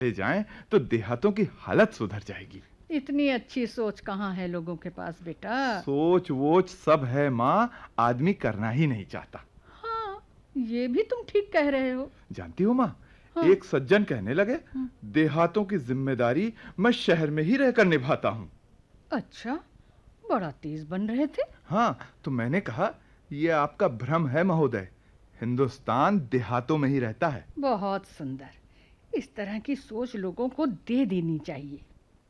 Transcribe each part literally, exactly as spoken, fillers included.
ले जाएं तो देहातों की हालत सुधर जाएगी। इतनी अच्छी सोच कहाँ है लोगों के पास बेटा। सोच वोच सब है माँ, आदमी करना ही नहीं चाहता। हाँ, ये भी तुम ठीक कह रहे हो। जानती हो माँ, हाँ। एक सज्जन कहने लगे, हम्म। देहातों की जिम्मेदारी मैं शहर में ही रहकर निभाता हूँ। अच्छा, बड़ा तेज बन रहे थे। हाँ, तो मैंने कहा, ये आपका भ्रम है महोदय, हिंदुस्तान देहातों में ही रहता है। बहुत सुंदर, इस तरह की सोच लोगों को दे देनी चाहिए।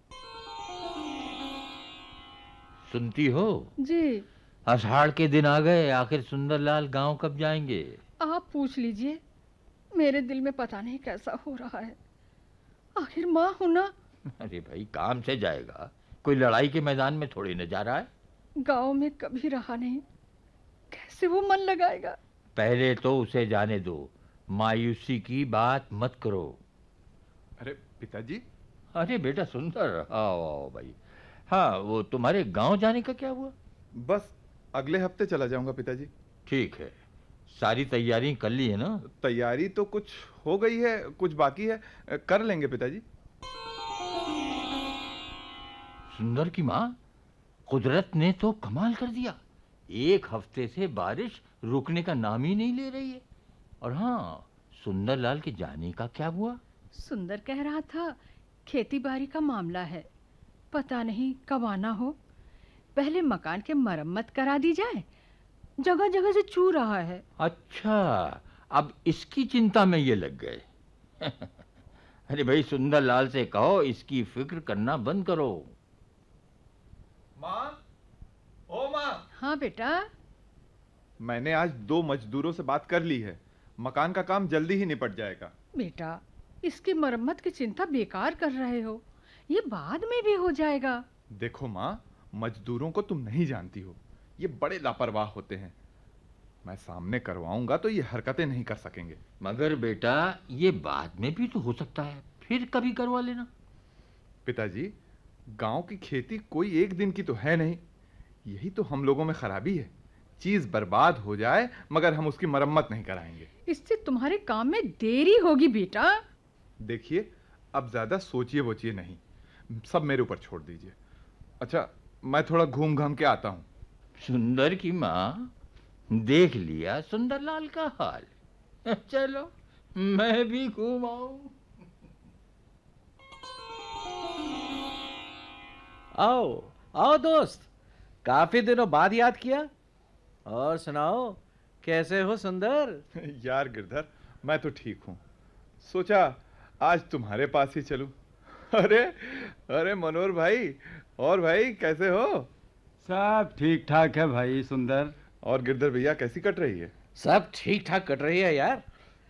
सुनती हो? जी। आषाढ़ के दिन आ गए, आखिर सुंदरलाल गांव कब जाएंगे? आप पूछ लीजिए, मेरे दिल में पता नहीं कैसा हो रहा है। आखिर माँ हूं ना। अरे भाई, काम से जाएगा, कोई लड़ाई के मैदान में थोड़ी न जा रहा है। गांव में कभी रहा नहीं, कैसे वो मन लगाएगा। पहले तो उसे जाने दो, मायूसी की बात मत करो। अरे पिताजी। अरे बेटा सुंदर, आओ आओ भाई। हाँ, वो तुम्हारे गांव जाने का क्या हुआ? बस अगले हफ्ते चला जाऊंगा पिताजी। ठीक है, सारी तैयारी कर ली है ना? तैयारी तो कुछ हो गई है, कुछ बाकी है, कर लेंगे पिताजी। सुंदर की माँ, कुदरत ने तो कमाल कर दिया। एक हफ्ते से बारिश रुकने का नाम ही नहीं ले रही है। और हाँ, सुंदरलाल के जाने का क्या हुआ? सुंदर कह रहा था, खेती बाड़ी का मामला है, पता नहीं कब आना हो। पहले मकान के मरम्मत करा दी जाए, जगह जगह से चू रहा है। अच्छा, अब इसकी चिंता में ये लग गए। अरे भाई, सुंदरलाल से कहो इसकी फिक्र करना बंद करो। माँ, ओ माँ। हाँ बेटा। मैंने आज दो मजदूरों से बात कर ली है, मकान का काम जल्दी ही निपट जाएगा। बेटा, इसकी मरम्मत की चिंता बेकार कर रहे हो, ये बाद में भी हो जाएगा। देखो माँ, मजदूरों को तुम नहीं जानती हो, ये बड़े लापरवाह होते हैं। मैं सामने करवाऊंगा तो ये हरकतें नहीं कर सकेंगे। मगर बेटा, ये बाद में भी तो हो सकता है, फिर कभी करवा लेना। पिताजी, गांव की खेती कोई एक दिन की तो है नहीं, यही तो हम लोगों में खराबी है। चीज बर्बाद हो जाए मगर हम उसकी मरम्मत नहीं कराएंगे। इससे तुम्हारे काम में देरी होगी बेटा। देखिए, अब ज्यादा सोचिए वोचिए नहीं, सब मेरे ऊपर छोड़ दीजिए। अच्छा, मैं थोड़ा घूम घाम के आता हूँ। सुंदर की माँ, देख लिया सुंदरलाल का हाल, चलो मैं भी घूम आऊं। आओ आओ दोस्त, काफी दिनों बाद याद किया। और सुनाओ, कैसे हो सुंदर? यार गिरधर, मैं तो ठीक हूँ, सोचा आज तुम्हारे पास ही चलूं। अरे अरे मनोहर भाई, और भाई कैसे हो? सब ठीक ठाक है भाई सुंदर। और गिरधर भैया कैसी कट रही है? सब ठीक ठाक कट रही है यार।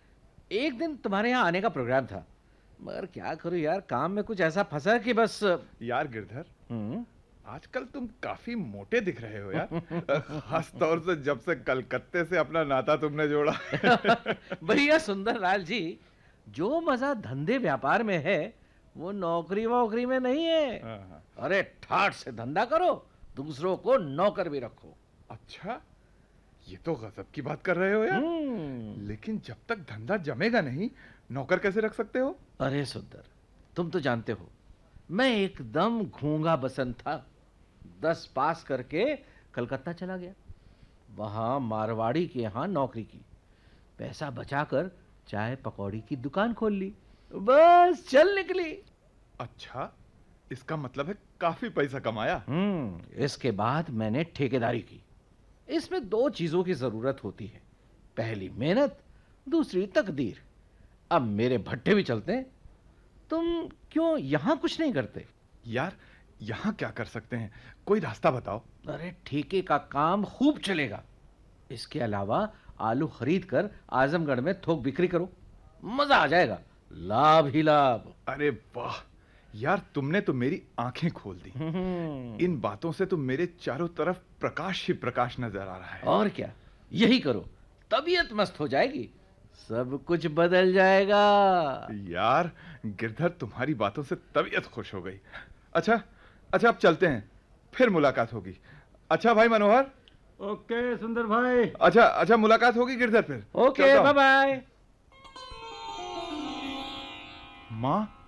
एक दिन तुम्हारे यहाँ आने का प्रोग्राम था, मगर क्या करूं यार, काम में कुछ ऐसा फंसा कि बस। यार गिरधर, हम्म। आजकल तुम काफी मोटे दिख रहे हो यार, खास तौर से जब से कलकत्ते से अपना नाता तुमने जोड़ा। भैया सुंदर लाल जी, जो मजा धंधे व्यापार में है वो नौकरी वोकरी में नहीं है। हाँ, हाँ। अरे ठाठ से धंधा करो, दूसरों को नौकर भी रखो। अच्छा, ये तो गजब की बात कर रहे हो यार। हम्म। लेकिन जब तक धंधा जमेगा नहीं, नौकर कैसे रख सकते हो? अरे सुंदर, तुम तो जानते हो मैं एकदम घूंगा बसंत था। दस पास करके कलकत्ता चला गया, वहां मारवाड़ी के यहाँ नौकरी की, पैसा बचाकर चाय पकौड़ी की दुकान खोल ली, बस चल निकली। अच्छा, इसका मतलब है काफी पैसा कमाया। हम्म। इसके बाद मैंने ठेकेदारी की। इसमें दो चीजों की जरूरत होती है, पहली मेहनत, दूसरी तकदीर। अब मेरे भट्टे भी चलते हैं, तुम क्यों यहां कुछ नहीं करते? यार, यहाँ क्या कर सकते हैं, कोई रास्ता बताओ। अरे ठेके का काम खूब चलेगा। इसके अलावा आलू खरीद कर आजमगढ़ में थोक बिक्री करो, मजा आ जाएगा, लाभ ही लाभ। अरे वाह यार, तुमने तो मेरी आंखें खोल दी। इन बातों से तो मेरे चारों तरफ प्रकाश ही प्रकाश नजर आ रहा है। और क्या, यही करो, तबीयत मस्त हो जाएगी, सब कुछ बदल जाएगा। यार गिरधर, तुम्हारी बातों से तबीयत खुश हो गई। अच्छा अच्छा, अब चलते हैं, फिर मुलाकात होगी। अच्छा भाई मनोहर। ओके सुंदर भाई। अच्छा अच्छा, मुलाकात होगी गिरधर फिर। Okay, bye bye. माँ,